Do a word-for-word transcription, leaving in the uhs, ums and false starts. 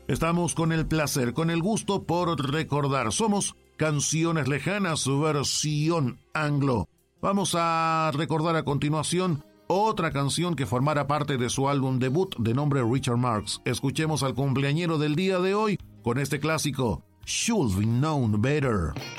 Estamos con el placer, con el gusto por recordar. Somos Canciones Lejanas, versión anglo. Vamos a recordar a continuación otra canción que formara parte de su álbum debut de nombre Richard Marx. Escuchemos al cumpleañero del día de hoy con este clásico, Should Be Known Better.